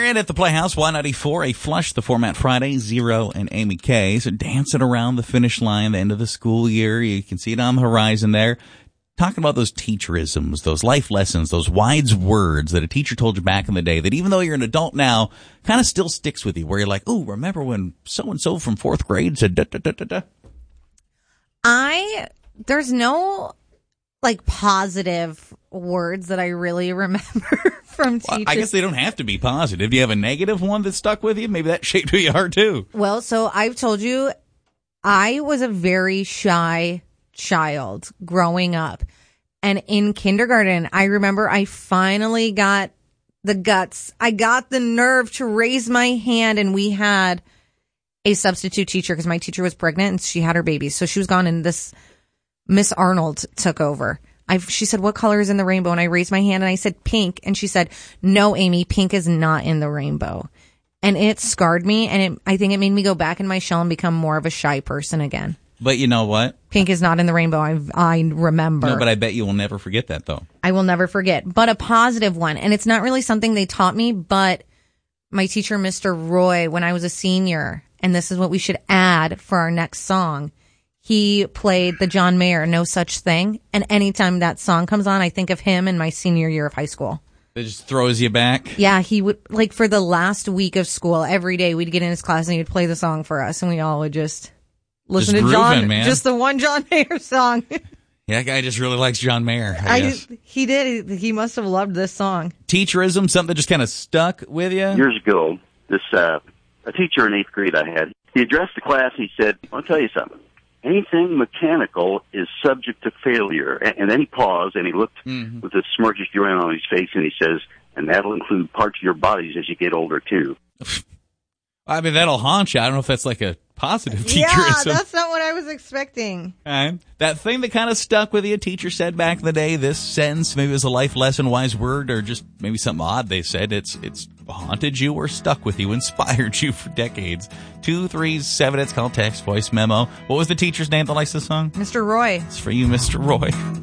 in at the Playhouse, Y94, a flush, the format Friday, Zero and Amy K. So dancing around the finish line, the end of the school year. You can see it on the horizon there. Talking about those teacherisms, those life lessons, those wise words that a teacher told you back in the day that even though you're an adult now, kind of still sticks with you, where you're like, oh, remember when so-and-so from fourth grade said da-da-da-da-da? There's no, positive words that I really remember from teachers. Well, I guess they don't have to be positive. Do you have a negative one that stuck with you? Maybe that shaped who you are, too. Well, so I've told you, I was a very shy child growing up. And in kindergarten, I remember I finally got the guts. I got the nerve to raise my hand, and we had a substitute teacher because my teacher was pregnant and she had her baby. So she was gone, and this Miss Arnold took over. She said, what color is in the rainbow? And I raised my hand and I said pink. And she said, no, Amy, pink is not in the rainbow. And it scarred me. And I think it made me go back in my shell and become more of a shy person again. But you know what? Pink is not in the rainbow. I remember. No, but I bet you will never forget that, though. I will never forget. But a positive one. And it's not really something they taught me, but my teacher, Mr. Roy, when I was a senior, and this is what we should add for our next song, he played the John Mayer, No Such Thing. And anytime that song comes on, I think of him in my senior year of high school. It just throws you back? Yeah, he would, for the last week of school, every day we'd get in his class and he would play the song for us, and we all would just listen to John, man. Just the one John Mayer song. Yeah, that guy just really likes John Mayer, I guess. He did. He must have loved this song. Teacherism, something that just kind of stuck with you? Years ago, a teacher in 8th grade I had, he addressed the class. He said, I'll tell you something. Anything mechanical is subject to failure. And then he paused and he looked with a smirkish grin on his face and he says, and that'll include parts of your bodies as you get older, too. I mean, that'll haunt you. I don't know if that's like a positive teacherism. Yeah, that's not what I was expecting. That thing that kind of stuck with you, a teacher said back in the day, this sentence, maybe it was a life lesson, wise word, or just maybe something odd they said. It's haunted you or stuck with you, inspired you for decades. 237, it's called text, voice memo. What was the teacher's name that likes this song? Mr. Roy. It's for you, Mr. Roy.